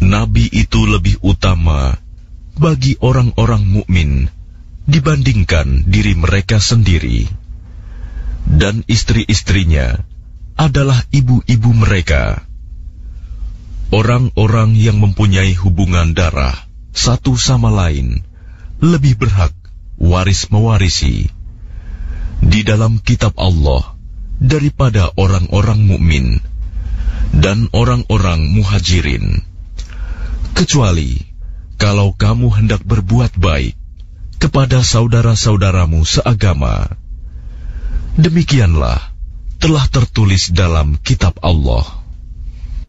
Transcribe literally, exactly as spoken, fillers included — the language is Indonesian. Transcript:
nabi itu lebih utama bagi orang-orang mukmin dibandingkan diri mereka sendiri, dan istri-istrinya adalah ibu-ibu mereka. Orang-orang yang mempunyai hubungan darah satu sama lain lebih berhak waris-mewarisi di dalam kitab Allah daripada orang-orang mukmin dan orang-orang muhajirin, kecuali kalau kamu hendak berbuat baik kepada saudara-saudaramu seagama. Demikianlah telah tertulis dalam kitab Allah.